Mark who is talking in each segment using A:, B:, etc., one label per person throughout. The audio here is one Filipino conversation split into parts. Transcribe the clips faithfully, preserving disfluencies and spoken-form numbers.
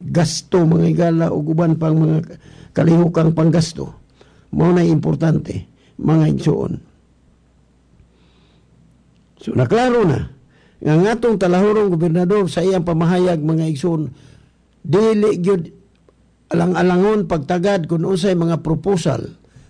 A: gasto mga higala o uban pang mga kalihukang panggasto. Mao na importante mga igsoon. So naklaro na nga ngatong talahurong gobernador sa iyang pamahayag mga igsoon, dili gyud alang-alangon pagtagad kung unsay mga proposal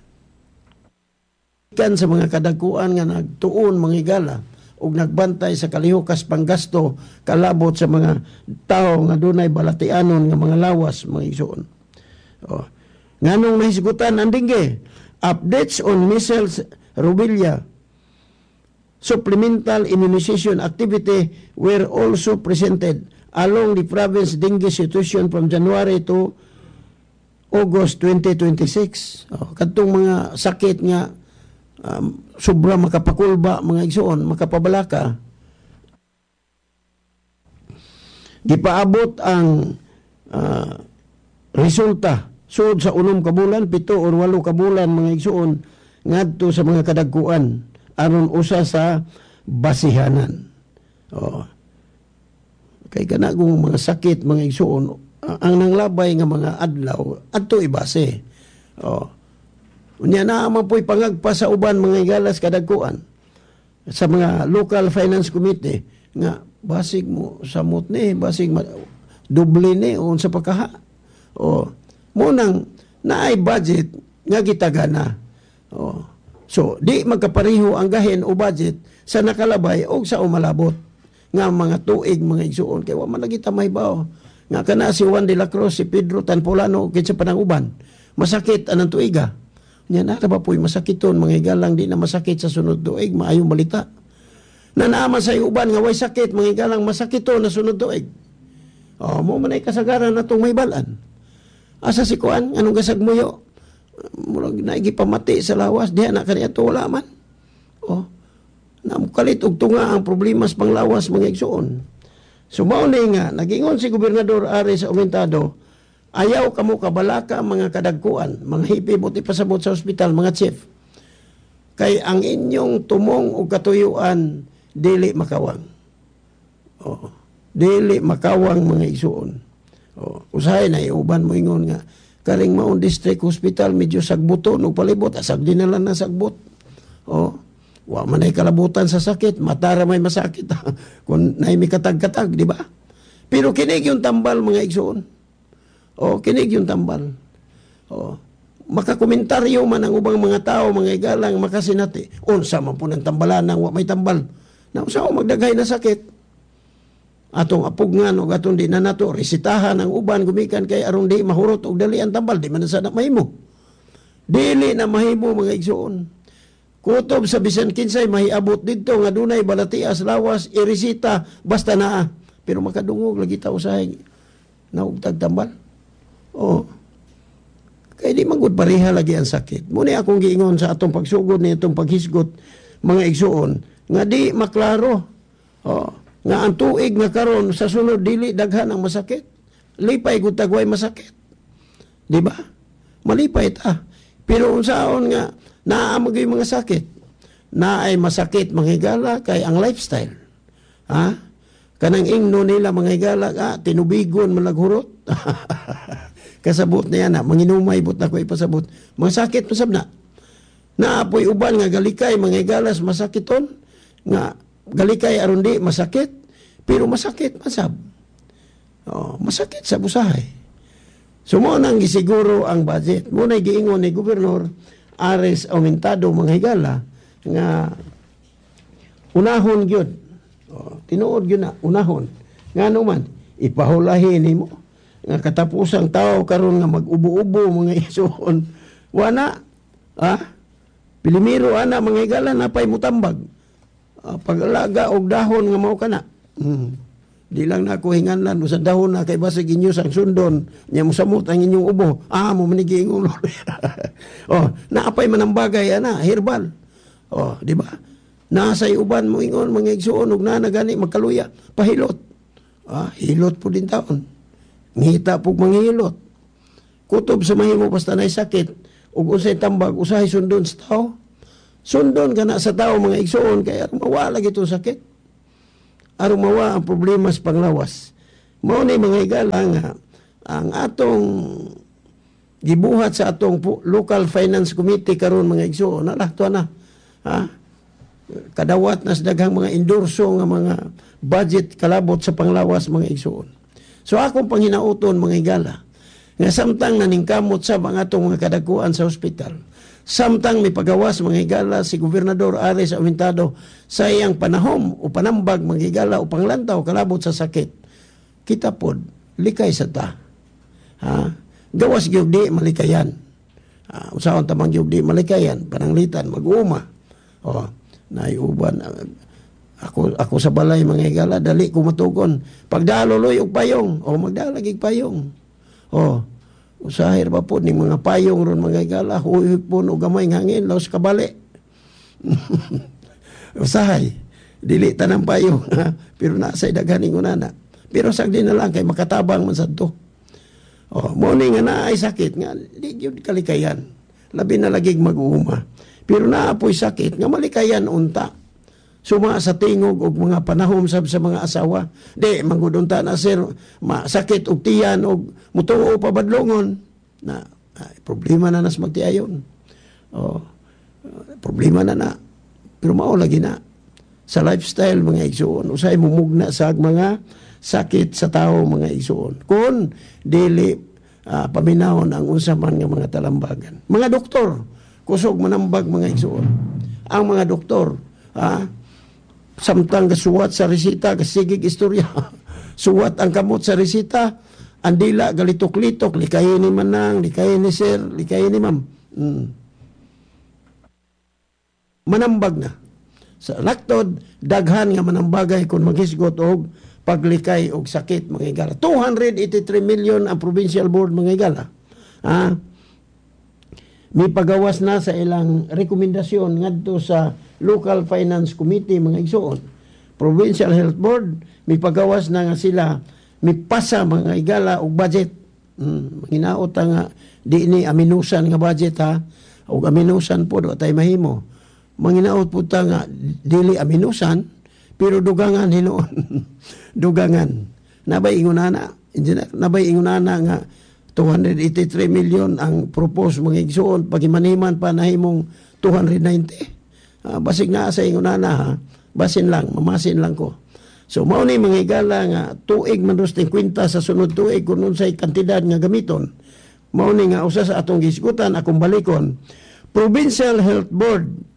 A: kan sa mga kadagkuan nga nagtuon mga higala ug nagbantay sa kalihukas panggasto kalabot sa mga tao nga dunay balatianon nga mga lawas mga igsoon. Oh. Nganong nahisgutan ang dingge, updates on measles rubella supplemental immunization activity were also presented along the province dengue situation from January to August twenty twenty-six. Oh, kadtong mga sakit nga um, sobra makapakulba mga igsoon, makapabalaka. Gipaabot ang uh, resulta sud sa unom ka bulan, pito o walo ka bulan mga igsoon ngadto sa mga kadagkuan aron usa sa basihanan. Oh. Kay kana kung mga sakit mga igsoon ang nanglabay nga mga adlaw adto ibase. Oh. Unya na mapoy pangagpa sa uban mga igalas kadagkuan sa mga local finance committee nga basig mo samot ni basig doble ni on sa pagkaha. Oh. Mo nang naay budget nga gitagana. Oh. So, di magkapareho ang gahin o budget sa nakalabay o sa umalabot nga mga tuig mga igsuon. Kaya wa man lagi mahibaw. Nga kana si Juan de la Cruz, si Pedro Tanpolano, kinsa pa ng uban. Masakit anang tuiga. Nya na ba po'y masakiton, mga igalang di na masakit sa sunod tuig, maayong balita. Na naaman sa uban nga way sakit, mga igalang masakiton na sunod tuig. O, mo manay kasagaran na itong may balan. Asa si Kuan, anong gasag muyo? Murag naigipamati sa lawas, diha na kaniya ito wala man. O, namukalit og tunga ang problema sa panglawas mga igsuon. So maunay nga, nagingon si Gobernador Ares Aumentado, ayaw kamo kabalaka mga kadagkuan, mga hipibot ipasabot sa ospital, mga chief. Kay ang inyong tumong o katuyuan, dili makawang. O, dili makawang mga igsuon. O, usahay na iuban mo ingon nga, karing maong district hospital, medyo sagbuto, nung palibot, asag din na lang na sagbot. O, wa man ay kalabutan sa sakit, matara may masakit. Kung naay may katag-katag, di ba? Pero kinig yung tambal, mga igsoon. O, kinig yung tambal. O, makakomentaryo man ang ubang mga tao, mga igalang, makasinati. Unsa man po ng tambalan ng wa may tambal. Na unsa ko magdaghay na sakit. Atong apugnan o atong di na nato, resitahan ang uban, gumikan kay aron di mahurot o dali ang tambal, di man na sana mahimo. Dili na mahimo mga igsoon. Kutob sa bisan kinsay mahiabot dito nga dunay balatias lawas irisita basta naa. Pero makadungog lagi ta usahay naugtag tambal. Oh. Kay di magud pareha lagi ang sakit. Muni akong giingon sa atong pagsugod ni atong paghisgot mga igsoon nga di maklaro. Oh. Nga ang tuig nga karon sa sunod dili daghan ang masakit. Lipay gud tagway masakit. Di ba? Malipay ta. Pero unsaon nga naamag yung mga sakit. Na ay masakit mga higala kay ang lifestyle. Ha? Kanang ingno nila mga higala, ah, tinubigon malaghurot. Kasabot na yan na, manginumay but ako ipasabot. Mga sakit pasab na. Naapoy uban nga galikay mga higalas masakiton nga galikay aron di masakit pero masakit masab. Oh, masakit sa busahay. So mo nang gisiguro ang budget. Mo na giingon ni Gobernador Ares Aumentado mga higala nga unahon gyud. Oh, tinuod gyud na unahon. Ngano man ipahulahin nimo nga katapusang tao karon nga mag-ubo-ubo mga igsoon. Wana ah Pilimiro ana mga higala napay mutambag. Uh, pag-alaga og dahon nga mao kana. Hmm. Di lang na ako hinganlan sa dahon na kay basig inyo sang sundon nya mosamot ang inyong ubo. Ah mo manigi ingon. Oh, naapay man ang bagay ana, herbal. Oh, di ba? Nasay uban mo ingon mga igsuon ug na gani magkaluya, pahilot. Ah, hilot po din taon. Ngita pug manghilot. Kutob sa mahimo basta nay sakit ug unsay tambag usahay sundon sa tao. Sundon kana sa tao mga igsuon kay aron mawala gito sakit. Aron mawa ang problema sa panglawas. Mao ni mga higala nga ang atong gibuhat sa atong local finance committee karon mga igsoon na to na ha kadawat na sa daghang mga endorso nga mga budget kalabot sa panglawas mga igsoon. So akong panghinauton mga igala nga samtang naningkamot sa mga atong mga kadakuan sa ospital, samtang may pagawas mga igala si Gobernador Ares Aumentado sa iyang panahom o panambag mga igala o panglantaw kalabot sa sakit, kita pod likay sa ta ha gawas gyud di malikayan. Uh, usaon tamang gyud di malikayan pananglitan mag-uma. Oh, naiuban uh, ako ako sa balay mga igala dali ko matugon. Pagdaloy og payong, oh magdalagig payong. Oh, usahir pa po ni mga payong ron mga igala, huypon og gamay nga hangin laos kabali. Usahay dili tanang payong pero nasa daghaning unana. Pero sagdi na lang kay makatabang man sadto. Oh, mo ni nga naay sakit nga di gyud kalikayan. Labi na lagig mag-uuma. Pero naapoy sakit nga malikayan unta. Suma sa tingog og mga panahom sab sa mga asawa. Di manggudunta na sir masakit og tiyan og mutuo pa badlongon. Na ay, problema na nas magtiayon. Oh, problema na na. Pero mao lagi na sa lifestyle mga igsoon usay mumugna sa mga sakit sa tao mga igsoon kun dili uh, paminahon ang unsa man nga mga talambagan. Mga doktor kusog manambag mga igsoon. Ang mga doktor ha samtang gasuwat sa resita kasigig istorya suwat ang kamot sa resita ang dila galitok-litok likayin ni manang likayin ni sir likayin ni ma'am. hmm. Manambag na sa laktod daghan nga manambagay kung maghisgot og paglikay og sakit mga igala. two hundred eighty-three million ang provincial board mga igala. Ah, may pagawas na sa ilang rekomendasyon ngadto sa local finance committee mga igsoon. Provincial Health Board may pagawas na nga sila may pasa mga igala og budget. Hmm, hinaot nga di ni aminusan nga budget ha. Og aminusan po do tay mahimo. Manginaot po ta nga dili aminusan pero dugangan hinuon. Dugangan. Nabay ingunana, nabay ingunana nga two hundred eighty-three million ang propose mga igsoon pagimaniman pa nahimong two hundred ninety. Uh, basig na sa ingunana ha. Basin lang, mamasin lang ko. So mao ni mga igala nga tuig man dos fifty sa sunod tuig kun unsay kantidad nga gamiton. Mao ni nga usa sa atong gisgutan akong balikon. Provincial Health Board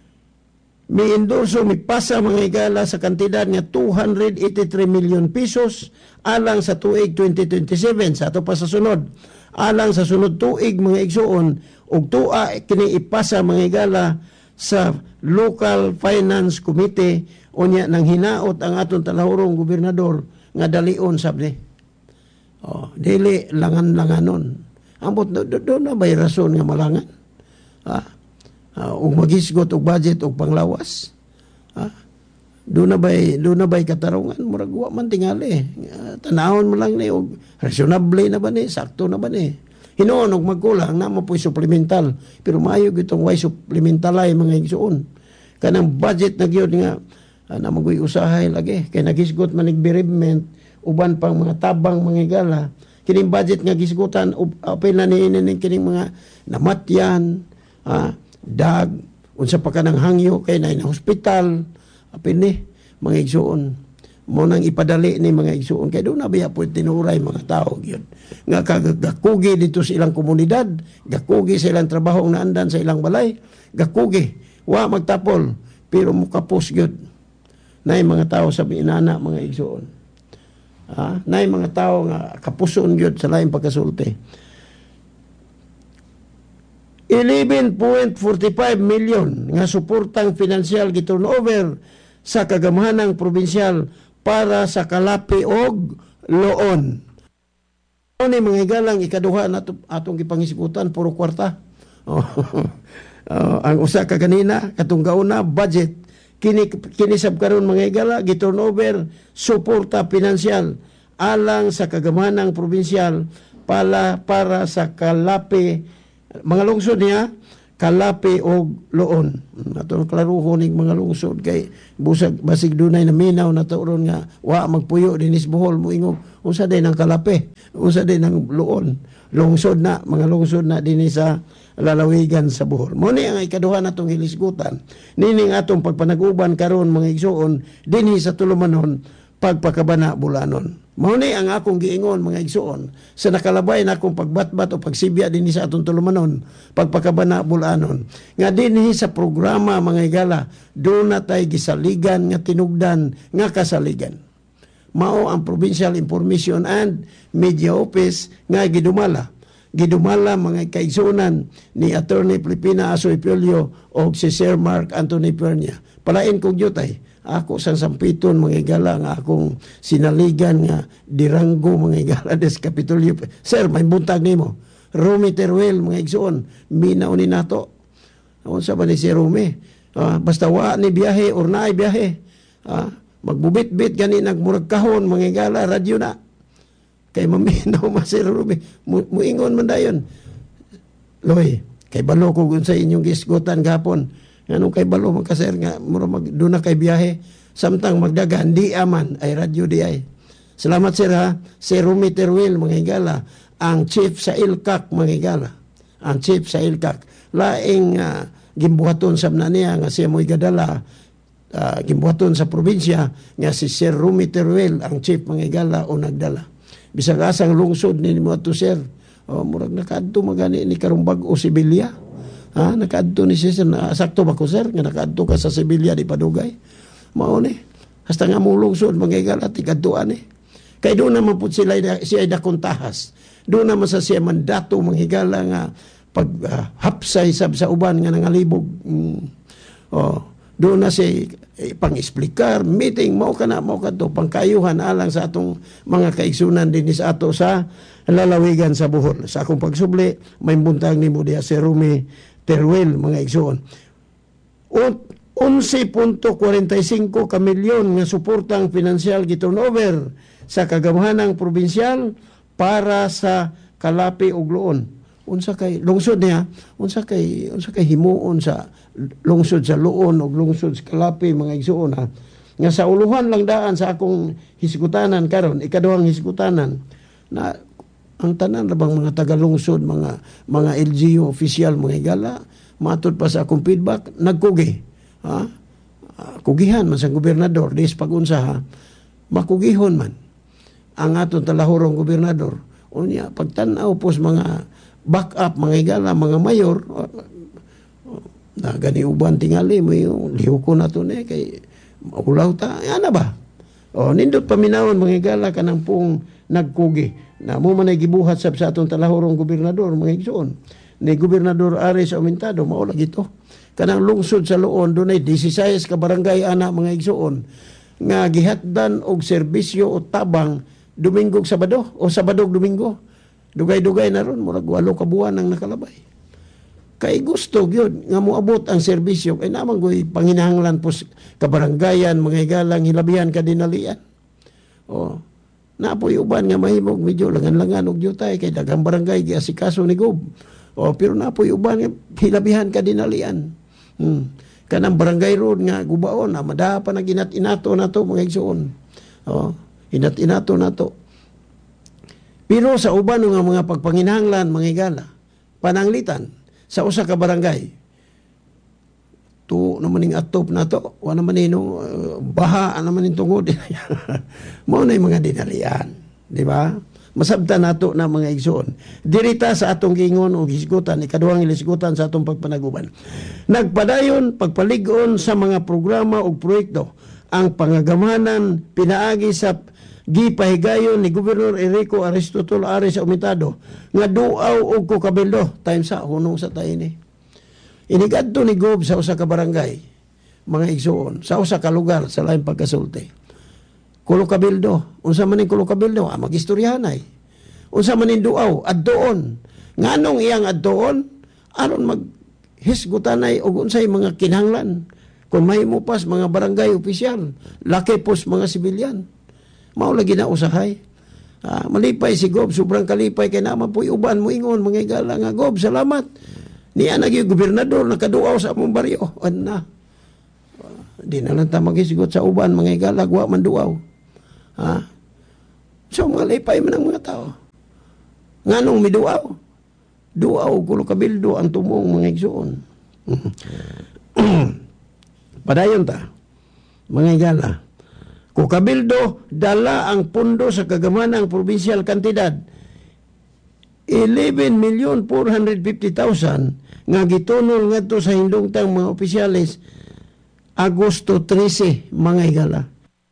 A: may endorso, may pasa mga igala sa kantidad nga two hundred eighty-three million pesos alang sa tuig twenty twenty-seven sa ato pa sa sunod. Alang sa sunod tuig mga igsoon og tua kini ipasa mga igala sa local finance committee unya nang hinaot ang aton talahurong gobernador nga dalion sabni. Oh, dili langan-langanon. Ambot do, do, do na bay rason nga malangan. Ha? Uh, ug magisgot og budget og panglawas. Ha? Do na bay do na bay katarungan murag wa man tingali. Uh, tanahon mo lang ni og reasonable na ba ni, sakto na ba ni. Hinuon og magkulang na mo po'y supplemental pero maayo gitong way supplemental ay mga igsoon. Kanang budget na gyud nga uh, na magoy usahay lagi kay nagisgot man ig bereavement uban pang mga tabang mga igala. Kining budget nga gisgutan apil na ni kining mga namatyan, ah, dag unsa pa kanang hangyo kay na hospital apil ni mga igsoon mo nang ipadali ni mga igsoon kay do na biya po tinuray mga tao gyud nga kagakugi dito sa ilang komunidad, gakugi sa ilang trabaho na andan sa ilang balay, gakugi wa magtapol pero mukapos gyud nay mga tao sa inana mga igsoon. Ah, nay mga tao nga kapuson gyud sa lain pagkasulti. eleven point four five million nga suportang pinansyal giturnover sa kagamahanang probinsyal para sa kalapi og loon. Ano ni mga igalang ikaduha na atong gipangisgutan puro kwarta. Oh, uh, ang usa ka kanina katong gauna budget kini kini sab karon mga igala giturnover suporta pinansyal alang sa kagamahanang probinsyal para para sa kalapi mga lungsod niya, kalapi o loon. Atong klaruhon ning mga lungsod kay busag basig dunay na minaw na turon nga wa magpuyo dinis Bohol mo ingog unsa day ng Kalape, unsa day ng Luon, lungsod na, mga lungsod na dinhi sa lalawigan sa Bohol. Mo ni ang ikaduha natong hilisgutan, nining atong pagpanag-uban karon mga igsuon dinhi sa tulumanon pagpakabana bulanon. Mao ni ang akong giingon mga igsuon sa nakalabay na akong pagbatbat o pagsibya dinhi sa atong tulumanon pagpakabana bulanon nga dinhi sa programa mga igala do na tay gisaligan nga tinugdan nga kasaligan. Mao ang Provincial Information and Media Office nga gidumala gidumala mga kaigsunan ni Attorney Filipina Asoy Pilio o si Sir Mark Anthony Pernia. Palain kong yutay ako sa sampiton mga igala nga akong sinaligan nga diranggo mga igala des Kapitolyo. Sir, may buntag nimo. Rumi Teruel mga igsuon, minaw ni nato. Unsa ba ni si Rumi? Uh, basta wa ni biyahe or naay biyahe. Uh, magbubit-bit gani nagmurag kahon mga igala radyo na. Kay maminaw ma si Rumi. Mu, muingon man dayon. Loy, kay balo ko sa inyong gisgutan gapon. Anong kay balo magkaser nga mura mag doon na kay biyahe samtang magdagan di aman ay radyo di ay. Salamat sir ha. Si Rumi Teruel mga higala ang chief sa I L C A C mga higala. Ang chief sa I L C A C laing uh, gimbuhaton sa niya nga siya mo'y gadala uh, gimbuhaton sa probinsya nga si Sir Rumi Teruel ang chief mga higala o nagdala. Bisag asang lungsod ni mo to sir. O murag nakadto magani ni karong bag-o Sibilya. Ha, nakaadto ni siya na sakto ba ko sir nga nakaadto ka sa Sibilya di Padugay mao ni hasta nga mulungsod mga igala tikadtuan eh kay doon naman po sila siya ay dakontahas doon naman sa siya mandato mga higala nga pag uh, hapsay sab sa uban nga nangalibog mm. oh doon na si eh, pang-explicar meeting mao kana mao kadto pangkayuhan alang sa atong mga kaigsunan dinhi sa ato sa lalawigan sa Bohol. Sa akong pagsubli may buntag nimo diha si Rumi Teruel mga igsuon. eleven punto forty-five ka milyon nga suportang pinansyal giturnover sa kagamuhanang probinsyal para sa Kalapi ug Luon. Unsa kay lungsod niya, unsa kay unsa kay himuon sa lungsod sa Luon ug lungsod sa Kalapi mga igsuon ha. Nga sa uluhan lang daan sa akong hisgutanan karon, ikaduhang hisgutanan na ang tanan labang mga tagalungsod, mga mga L G U official mga higala, matod pa sa akong feedback, nagkugi. Ha? Uh, kugihan man sa gobernador, dis pag-unsa ha, makugihon man ang atong talahurong gobernador. Unya, pagtanaw pos mga backup, mga higala, mga mayor, uh, uh, na gani uban tingali mo yung lihuko na to ne, kay maulaw ta, ano ba? O, nindot paminawon mga higala ka ng pong nagkugi. Na mo man ay gibuhat sa atong talahurong gobernador mga igsoon ni Gobernador Ares Aumentado mao lagi to kanang lungsod sa Luon dunay sixteen ka barangay ana mga igsoon nga gihatdan og serbisyo o tabang Domingo Sabado o Sabado Domingo dugay-dugay na ron murag walo ka buwan ang nakalabay kay gusto gyud nga moabot ang serbisyo kay naman goy panginahanglan pos ka barangayan mga higalang hilabihan ka dinalian o napoy uban nga mahimog medyo langan-langan og jutay kay daghang barangay giasikaso ni Gob. O pero napoy uban nga hilabihan ka dinalian. Hmm. Kanang barangay road nga gubaon na madaha pa naginat-inato nato mga igsuon. O inat-inato nato. Pero sa uban nga mga pagpanginahanglan mga higala pananglitan sa usa ka barangay to naman ning atop na to wala naman nino uh, baha naman ning tungod mao na mga dinalian di ba masabtan nato na mga igsoon dirita sa atong giingon og hisgutan ikaduhang hisgutan sa atong pagpanaguban nagpadayon pagpalig-on sa mga programa ug proyekto ang pangagamanan pinaagi sa gipahigayon ni Gobernador Enrico Aristotelo Ares Aumentado nga duaw og kukabildo time sa hunong sa tayo ni inigadto ni Gob sa usa ka barangay, mga igsuon, sa usa ka lugar sa lain pagkasulti. Kulo kabildo, unsa man ning kulo kabildo, ah, magistoryahanay. Unsa man ning duaw, adtoon. Nganong iyang adtoon, aron maghisgutanay og unsay mga kinahanglan. Kung mahimo pas mga barangay opisyal, laki pos mga sibilyan. Mao lagi na usahay. Ah, malipay si Gob, sobrang kalipay kay naman po'y uban mo ingon mga igala nga Gob, salamat. Niya naging gobernador nakaduaw sa among baryo. Ano na? Di na lang ta maghisigot sa uban mga igalagwa man duaw. Ha? So mga lipay man ang mga tao. Nganong miduaw? Duaw kulo kabildo ang tumong mga igsuon. Padayon ta, mga igala. Kung kabildo, dala ang pundo sa kagamanang provincial kantidad eleven million four hundred fifty thousand nga gitunol ngadto sa hindungtang mga opisyalis Agosto trese, mga igala.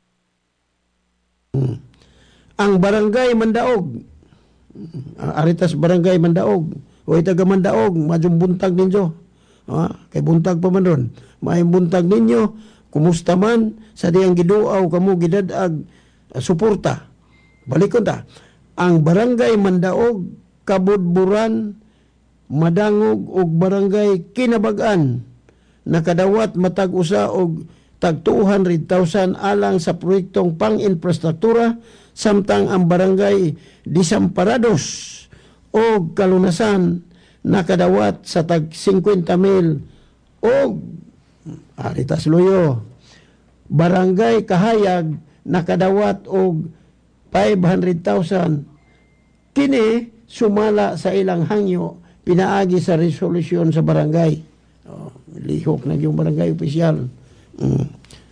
A: Hmm. Ang barangay Mandaog, aritas barangay Mandaog, o itaga Mandaog, madyong buntag ninyo. Ah, kay buntag pa man ron. May buntag ninyo, kumusta man, sa diyang giduaw, kamo gidadag, uh, suporta. Balikon ta. Ang barangay Mandaog, Kabudburan, Madangog, og barangay Kinabag-an, nakadawat matag usa og tag two hundred thousand alang sa proyektong pang-infrastruktura, samtang ang barangay Desamparados o Kalunasan nakadawat sa tag fifty mil o aritas loyo. Barangay Kahayag nakadawat og five hundred thousand. Kini sumala sa ilang hangyo pinaagi sa resolusyon sa barangay. Oh, lihok na yung barangay opisyal. Mm.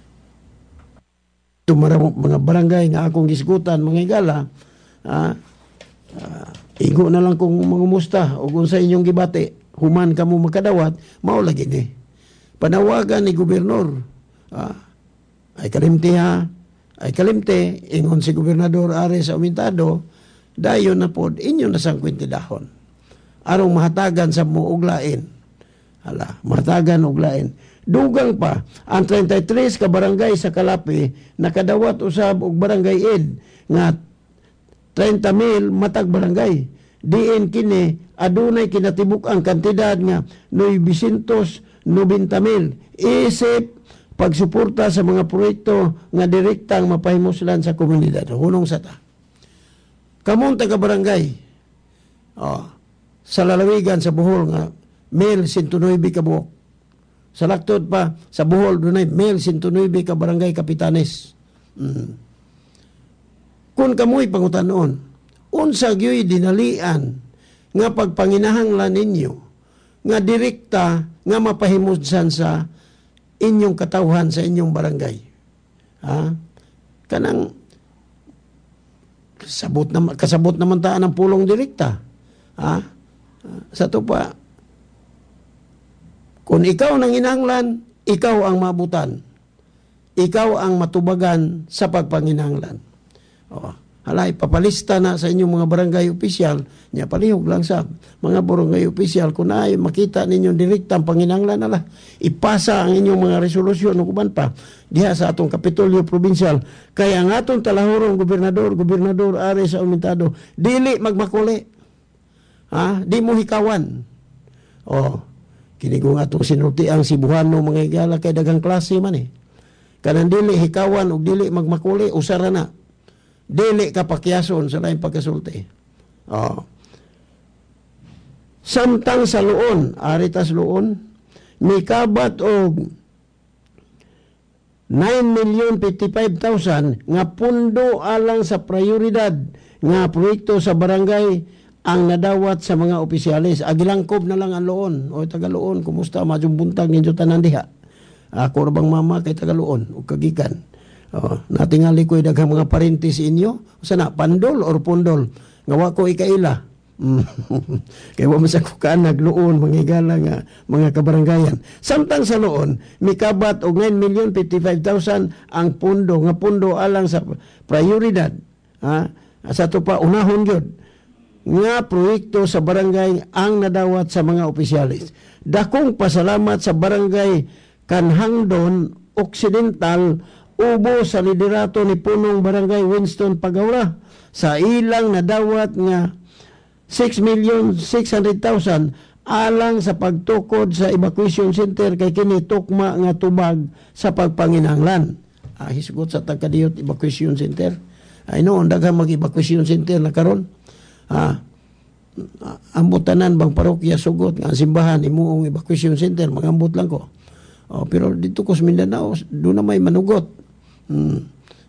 A: Tumara mga barangay nga akong gisgutan, mga igala, ah, ah, igo na lang kung mangumusta o kung sa inyong gibati, human ka mo makadawat, maulagi ni. Panawagan ni gobernador, ah, ay kalimti ha, ay kalimti, ingon si gobernador Ares Aumentado, dayon na pod, inyo na sang kwintidahon. Arong mahatagan sa muuglain. Hala, mahatagan uglain. Dugang pa, ang thirty-three ka barangay sa Kalapi, nakadawat usab og barangay Ed, nga thirty mil matag barangay. Diin kini, adunay kinatibuk ang kantidad nga nine hundred ninety mil. Isip, pagsuporta sa mga proyekto nga direktang mapahimuslan sa komunidad. Hunong sa ta. Kamong taga barangay, oh, sa lalawigan sa Bohol nga, mil one hundred nine ka buok. Sa laktod pa, sa Bohol, dunay mil one hundred nine ka barangay kapitanes. Mm. Kung kamoy pangutan noon, unsa gyoy dinalian nga pagpanginahanglan ninyo, nga direkta nga mapahimudsan sa inyong katawhan sa inyong barangay. Ha? Kanang sabot na, kasabot naman taan ang pulong direkta. Ha? Sa to pa, kung ikaw nang inanglan, ikaw ang mabutan. Ikaw ang matubagan sa pagpanginanglan. O, halay, papalista na sa inyong mga barangay opisyal, niya palihog lang sa mga barangay opisyal, kung ay makita ninyong direktang panginanglan, ala, ipasa ang inyong mga resolusyon, o kuman pa, diha sa atong Kapitolyo Provincial. Kaya ang atong talahurong gobernador, gobernador Ares Aumentado, dili magmakuli. Ha? Di mo hikawan. O, kini ko nga itong sinulti ang Cebuano mga igala kay dagang klase man eh. Kanang dili hikawan o dili magmakuli, usara na. Dili kapakyason sa laing pagkasulti. Oh. Samtang sa luon, aritas luon, may kabat o nine million fifty-five thousand nga pundo alang sa prioridad nga proyekto sa barangay ang nadawat sa mga opisyalis. Agilangkob na lang ang loon. O Tagaloon, kumusta? Madyong buntag ninyo tanan diha. Ako rabang mama kay Tagaloon o kagikan. O, natingali ko daghang mga parentis inyo. Sana, pandol or pundol? Ngawa ko ikaila. Kaya wa masakukaan nagloon, mga igala nga, mga kabaranggayan. Samtang sa loon, may kabat og nine million fifty-five thousand ang pundo, nga pundo alang sa prioridad. Ha? Sa to pa, unahon yun nga proyekto sa barangay ang nadawat sa mga opisyalis. Dakong pasalamat sa barangay Kanhangdon Occidental, ubo sa liderato ni punong barangay Winston Pagaura sa ilang nadawat nga six million six hundred thousand alang sa pagtukod sa evacuation center kay kini tukma nga tubag sa pagpanginahanglan. Ah, hisgot sa Tagkadiyot evacuation center. Ay noon daghang mag-evacuation center na karon. Ah, ang butanan bang parokya sugot nga simbahan imuong evacuation center magambot lang ko. Oh, pero dito ko sa Mindanao doon na may manugot. Hmm.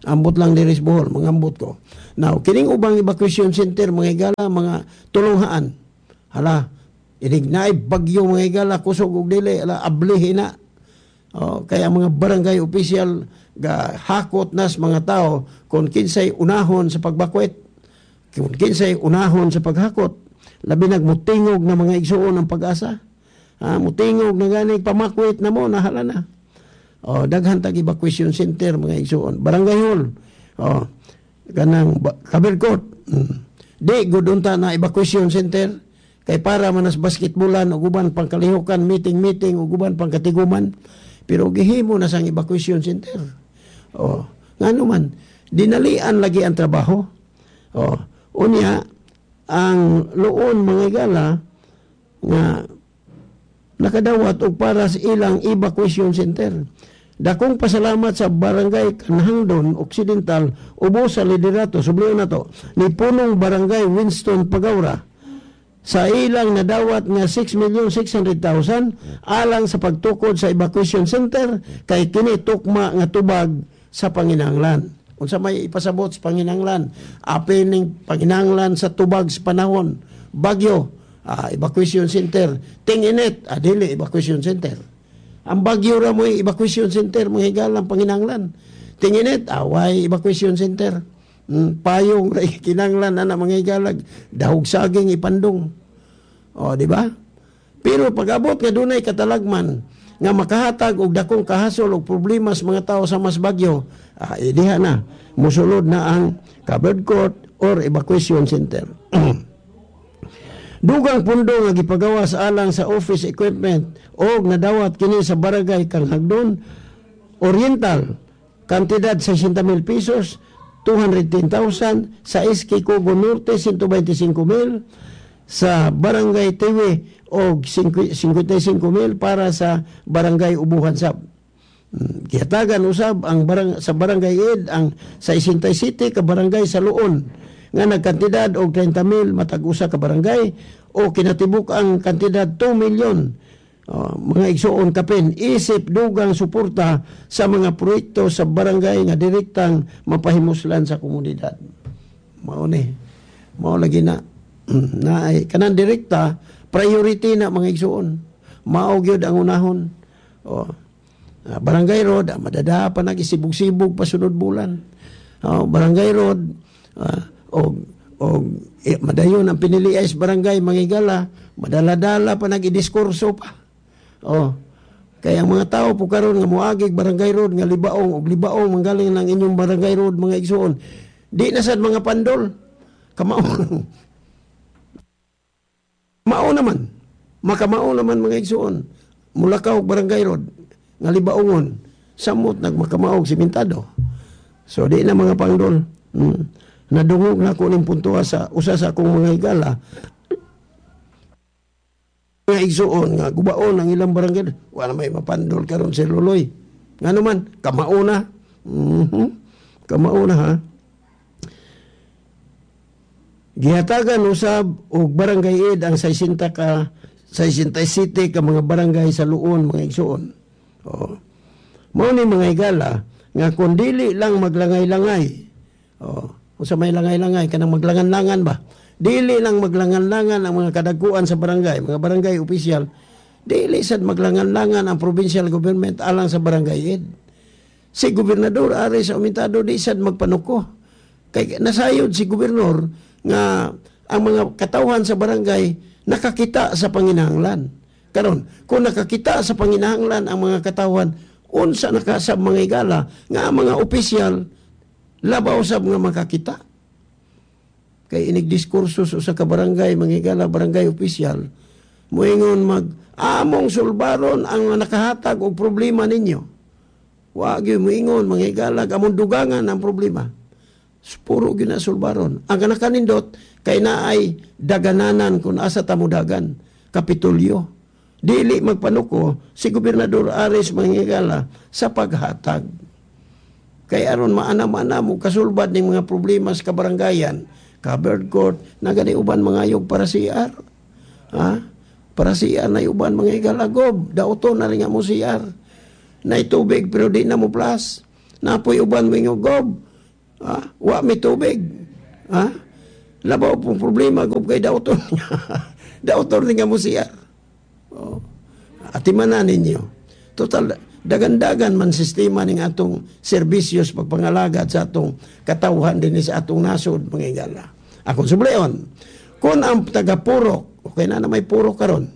A: Ambot lang diri sa Bohol, mangambot ko. Now, kining ubang evacuation center, mga higala, mga tulunghaan. Hala, inig naay bagyo mga higala, kusog og dili, ala, ablihin na. Oh, kaya mga barangay official ga hakot nas mga tao kung kinsay unahon sa pagbakwet, kung kinsay unahon sa paghakot, labi nagmutingog na mga igsuon ng pag-asa. Ah, mutingog na gani pamakwet na mo, nahala na. Oh, daghan tag evacuation center mga igsuon. Barangay hall. Oh, kanang Kabirkot. Hmm. Di gudunta na evacuation center kay para manas basketbolan ug uban pang kalihukan, meeting-meeting ug uban pang katiguman. Pero gihimo na sang evacuation center. Oh, ngano man dinalian lagi ang trabaho. Oh, unya ang luon mga higala nga nakadawat og para sa ilang evacuation center. Dakong pasalamat sa barangay Kanhangdon Occidental ubo sa liderato subliyo na to ni punong barangay Winston Pagaura sa ilang nadawat nga six million six hundred thousand alang sa pagtukod sa evacuation center kay kini tukma nga tubag sa panginahanglan. Unsa may ipasabot sa panginahanglan? Apining panginahanglan sa tubag sa panahon, bagyo, ah, evacuation center, tinginit, adili evacuation center. Ang bagyo ra mo evacuation center, mga higalang panginahanglan. Tinginit, away evacuation center. Mm, payong ra kinahanglan ana mga higalag, dahog saging ipandong. O, di ba? Pero pag-abot nga dunay katalagman nga makahatag og dakong kahasol og problema sa mga tao sa mas bagyo, ah, idiha na musulod na ang covered court or evacuation center. Dugang pundo nga gipagawa sa alang sa office equipment o nadawat kini sa barangay Kanhangdon Oriental, kantidad sixty mil pesos, two hundred ten thousand, sa S K Cogo Norte one hundred twenty-five mil, sa barangay Tiwi o fifty-five mil para sa barangay Ubuhan Sab. Gihatagan usab ang barang, sa barangay Ed ang sa Isintay City ka barangay sa Luon nga nagkantidad og thirty mil matag usa ka barangay o kinatibuk ang kantidad two million. Uh, mga igsuon kapin isip dugang suporta sa mga proyekto sa barangay nga direktang mapahimuslan sa komunidad. Mao ni mao lagi na na ay kanang direkta priority na mga igsuon. Mao gyud ang unahon. Oh, uh, barangay road uh, madada pa nagisibog-sibog pa sunod bulan. Uh, barangay road uh, og og eh, madayon ang pinili ay barangay mangigala, madala-dala pa nagidiskurso pa. Oh. Kaya ang mga tao po karon nga moagig barangay road nga libaong og libaong manggaling ng inyong barangay road mga igsuon. Di na sad mga pandol. Kamao. Mao naman. Makamao naman mga igsuon. Mulakaw barangay road nga libaongon samot nagmakamaog simentado. So di na mga pandol. Hmm. Nadungog na ko ning puntuha sa usa sa akong mga higala nga igsuon nga gubaon ang ilang barangay wala may mapandol karon si Luloy ngano man kamao na mm-hmm. kamao na ha gihatagan usab og barangay Ed ang sixty ka sixty city ka mga barangay sa Luon mga igsuon. Oh, mao ni mga higala nga kun dili lang maglangay-langay, oh, kung sa may langay-langay, kanang maglangan-langan ba? Dili lang maglangan-langan ang mga kadaguan sa barangay, mga barangay official. Dili sad maglangan-langan ang provincial government alang sa barangay Ed. Si gobernador ari sa umitado di sad magpanuko. Kay nasayod si gobernador nga ang mga katawhan sa barangay nakakita sa panginahanglan. Karon, kung nakakita sa panginahanglan ang mga katawhan, unsa nakasab mga higala nga ang mga opisyal labaw sab nga makakita. Kay inig diskurso sa ka barangay, mga higala barangay opisyal, moingon mag among sulbaron ang nakahatag og problema ninyo. Wa gyud moingon mga higala among dugangan ang problema. Puro gyud na sulbaron. Ang kanindot kay naay dagananan kung asa tamudagan, Kapitulyo. Dili magpanuko si Gobernador Aris mga higala sa paghatag. Kay aron maana-mana mo kasulbad ning mga problema sa kabarangayan, covered court, nagani uban mangayog para C R. Ha? Para C R na uban mga igalagob, dauto na rin nga mo C R. Na itubig pero di na mo plus. Napoy uban mo gob. Ha? Wa may tubig. Ha? Labaw pong problema kung kay dautor niya. Dautor ni nga mo siya. Oh. Atimanan ninyo. Total, dagan-dagan man sistema ng atong serbisyos pagpangalagad sa atong katawhan din sa atong nasod, mga igala. Ako subleon, kung ang taga-purok, okay na na may purok karon,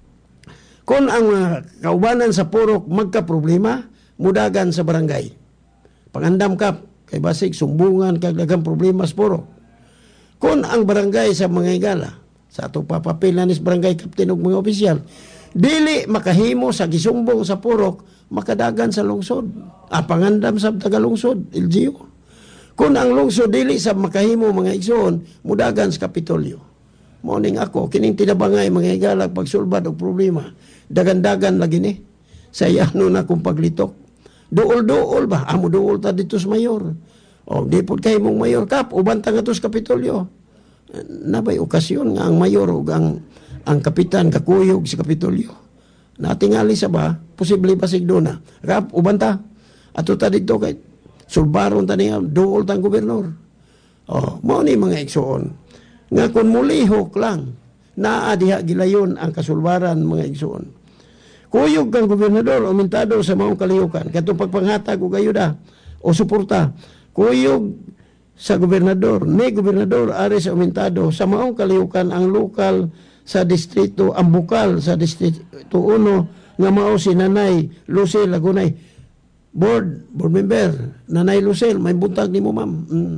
A: kung ang uh, kaubanan sa purok magka-problema, mudagan sa barangay. Pangandam kap, kay basig, sumbungan, kaglagang problema sa purok. Kung ang barangay sa mga igala, sa atong papapilan is barangay captain o mga opisyal, dili makahimo sa gisumbong sa purok, makadagan sa lungsod. Ah, pangandam sa taga-lungsod, L G U. Kung ang lungsod dili sa makahimo mga igsoon, mudagan sa Kapitolyo. Morning ako, kining tinabangay mga igalag pagsulbad og problema. Dagan-dagan lagi ni. Sayano na kung paglitok. Duol-duol ba? Amo duol ta dito sa mayor. O, di po kayo mong mayor kap, ubanta nga to sa Kapitolyo. Nabay okasyon nga ang mayor o ang, ang kapitan kakuyog sa Kapitolyo. Natingali sa ba, posible ba sigdo na. Kap, ubanta. Ato ta dito kay sulbaron ta niya, duol tang gobernador. O, mo ni mga igsoon. Nga kung mulihok lang, naadiha gilayon ang kasulbaran mga igsoon. Kuyog kang gobernador, umintado sa maong kalihukan, katong pagpanghatag o gayuda o suporta, kuyog sa gobernador, ni gobernador ari sa umintado sa maong kalihukan ang lokal sa distrito, ang bukal sa distrito uno nga mao si Nanay Lucel Lagunay. Board, board member, Nanay Lucel, may buntag ni mo ma'am. Mm.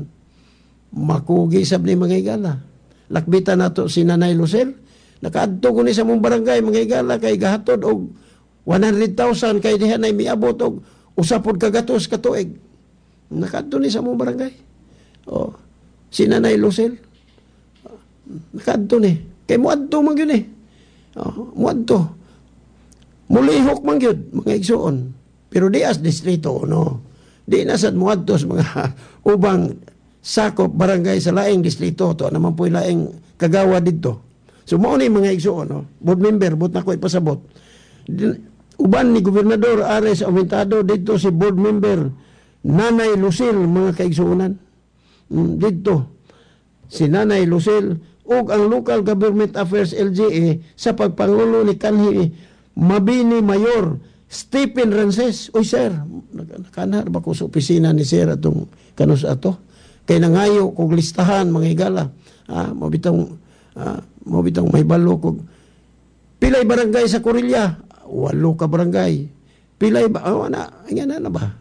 A: Makugi sab ni mga igala. Lakbitan nato si Nanay Lucel. Nakaadto ko ni sa mong barangay mga igala kay gahatod og one hundred thousand kay diha nay miabot og usapod kagatos ka tuig. Nakaadto ni sa mong barangay. Oh, si Nanay Lucel. Nakaadto ni. Kay muadto man gyud ni. Oh, muadto. Mulihok man gyud mga igsoon. Pero di as distrito no. Di na sad muadto sa mga ubang sakop barangay sa laing distrito to naman po laing kagawa dito. So mao ni mga igsoon no. Board member but nako ipasabot. Uban ni gobernador Ares Aumentado dito si board member Nanay Lucel mga kaigsuonan. Mm, dito si Nanay Lucel ug ang Local Government Affairs L G A sa pagpangulo ni kanhi Mabini Mayor Stephen Rances. Uy sir, nakanar ba ko sa opisina ni sir atong kanus ato? Kay nangayo kog listahan mga igala. Ah, mabitong ah, mabitong may balo kog pilay barangay sa Corilya. Walo ka barangay. Pilay ba? Oh, na, nga na, na ba?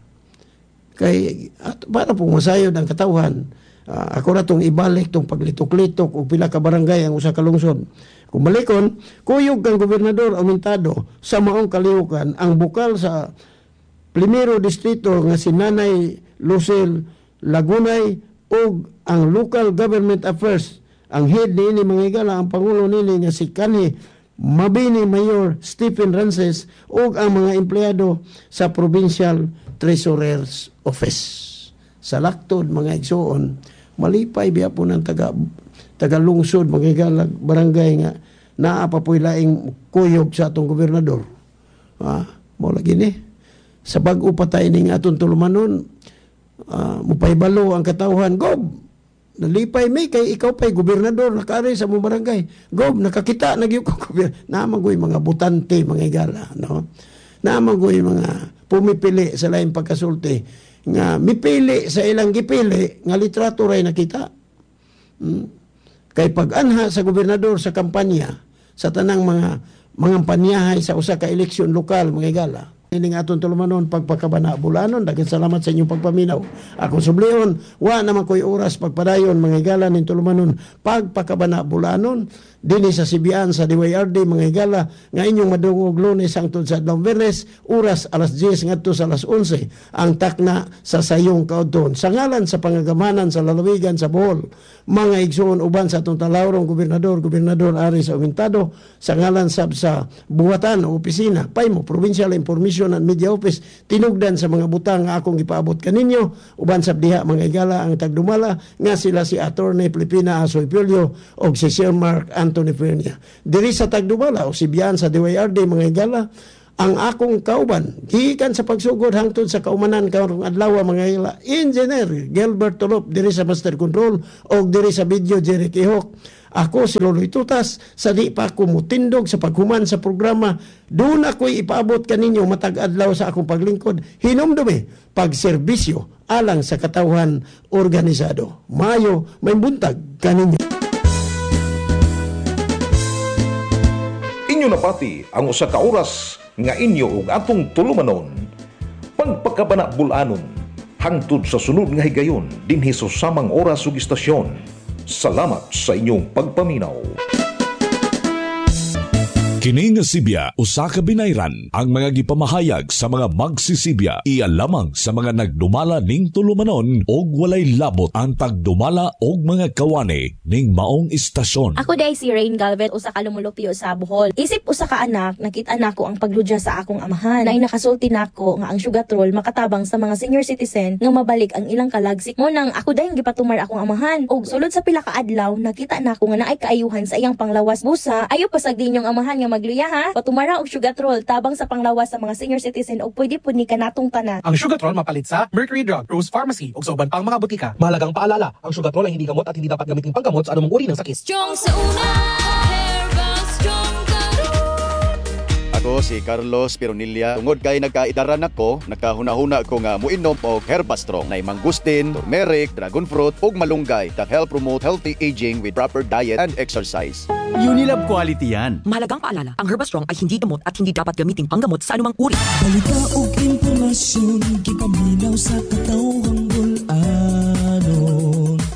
A: Kay, at, para pong masayod ang katawhan, uh, ako na itong ibalik, itong paglitok-litok, o pila ka barangay ang usa ka lungsod. Kung balikon, kuyog kang gobernador Aumentado sa maong kalihukan, ang bukal sa primero distrito nga si Nanay Lucel Lagunay o ang Local Government Affairs, ang head ni ini mga igala, ang pangulo nili nga si kanhi Mabini Mayor Stephen Rances ug ang mga empleyado sa Provincial Treasurer's Office. Sa laktod mga igsoon, malipay biya po ng taga tagalungsod mga igalag barangay nga naa pa po'y laing kuyog sa atong gobernador. Ah, mo lagi ni sa bag-o patay ning atong tulumanon, ah, mupaybalo ang katawhan gob. Nalipay may kay ikaw pa'y gobernador nakari sa mong barangay. Gob, nakakita nagyo ko gobernador. Namagoy mga butante, mga igala, no? Namagoy mga pumipili sa laing pagkasulti nga mipili sa ilang gipili nga litrato ray nakita. Hmm. Kay pag-anha sa gobernador sa kampanya sa tanang mga mga panyahay sa usa ka eleksyon lokal mga igala. Ining aton tulumanon pagpakabana bulanon, daghang salamat sa inyong pagpaminaw. Ako sublion, wa naman ko'y oras pagpadayon mga igala ning tulumanon pagpakabana bulanon dinhi sa Sibian sa D Y R D mga igala nga inyong madungog Lunes hangtod sa adlaw Biyernes, oras alas diyes ngadto sa alas onse ang takna sa sayong kaudton. Sa ngalan sa pangagamanan sa lalawigan sa Bohol, mga igsoon uban sa atong talawrong gobernador, gobernador Ares Aumentado, sa ngalan sab sa buhatan o opisina Paymo Provincial Information and Media Office, tinugdan sa mga butang nga akong ipaabot kaninyo, uban sab diha mga igala ang tagdumala nga sila si Attorney Filipina Asoy Pulyo o si Sir Mark Anthony Fernia. Diri sa tagdumala o si Bian sa D Y R D mga igala, ang akong kauban gikan sa pagsugod hangtod sa kaumanan karong adlaw mga ila Engineer Gilbert Tulop diri sa Master Control o diri sa video Jerry Kihok. Ako si Loloy Tutas, sa di pa ako mutindog sa paghuman sa programa, doon ako'y ipaabot kaninyo matag adlaw sa akong paglingkod, hinumdumi, pagserbisyo, alang sa katawhan organisado. Mayo, may buntag kaninyo.
B: Inyo napati ang usa ka oras nga inyo ug atong tulumanon. Pagpakabanabulanon, hangtod sa sunod nga higayon dinhi sa samang oras ug istasyon. Salamat sa inyong pagpaminaw.
C: Kini nga Sibya, usa ka binayran ang mga gipamahayag sa mga magsisibya iya lamang sa mga nagdumala ning tulumanon og walay labot ang tagdumala og mga kawani ning maong istasyon.
D: Ako day si Rain Galvez, usa ka lumulupyo sa Bohol. Isip usa ka anak, nakita nako ang pagludya sa akong amahan. Nay nakasulti nako nga ang sugatrol makatabang sa mga senior citizen nga mabalik ang ilang kalagsik mo nang ako day gipatumar akong amahan. Og sulod sa pila ka adlaw, nakita nako nga naay kaayuhan sa iyang panglawas busa. Ayo pasag dinyong amahan nga magluya ha. Patumara og sugatrol tabang sa panglawas sa mga senior citizen og pwede pud ni kanatong tanan.
E: Ang sugatrol mapalit sa Mercury Drug, Rose Pharmacy ug sa uban pang mga butika. Mahalagang paalala, ang sugatrol ay hindi gamot at hindi dapat gamitin panggamot sa anumang uri ng sakit.
F: Strong sa una, Herbal Strong Karon.
G: Ako si Carlos Pironilla. Tungod kay nagkaidaran ako, nakahuna-huna ko nga muinom og Herbastrong na mangustin, turmeric, dragon fruit ug malunggay that help promote healthy aging with proper diet and exercise.
H: Unilab quality yan.
I: Mahalagang paalala, ang Herbastrong ay hindi gamot at hindi dapat gamitin panggamot sa anumang uri.
J: Balita o impormasyon, gipaminaw sa katawang bulanon.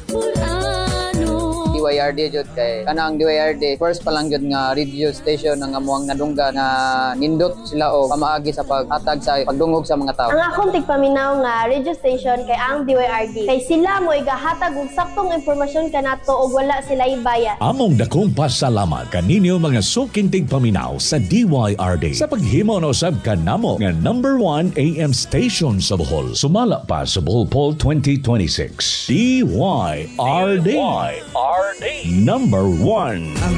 K: D Y R D jud kay kanang D Y R D first pa lang jud nga radio station nga amuang nadungga nga nindot sila o pamaagi sa paghatag sa pagdungog sa mga tao.
L: Ang akong tigpaminaw nga radio station kay ang D Y R D kay sila mo igahatag og saktong impormasyon kanato og wala sila ibayad.
C: Among dakong pasalamat kaninyo mga suking tigpaminaw sa D Y R D sa paghimo na usab kanamo nga number one A M station sa Bohol. Sumala pa sa Bohol Poll twenty twenty-six. D Y R D. Number one.